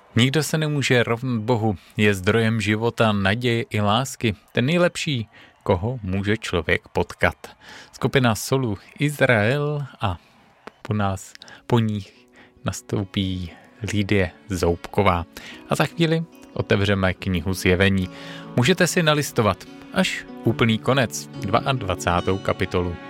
Nikdo se nemůže rovnat Bohu, je zdrojem života, naděje i lásky, ten nejlepší, koho může člověk potkat. Skupina Solu Izrael a po ní nastoupí Lidie Zoubková. A za chvíli otevřeme knihu Zjevení. Můžete si nalistovat až úplný konec, 22. kapitolu.